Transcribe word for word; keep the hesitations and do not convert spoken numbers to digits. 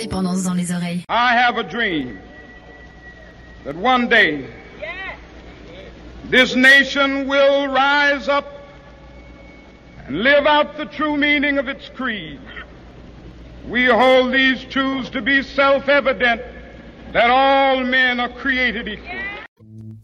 l'indépendance dans les oreilles. I have a dream that one day this nation will rise up and live out the true meaning of its creed. We hold these truths to be self-evident, that all men are created equal.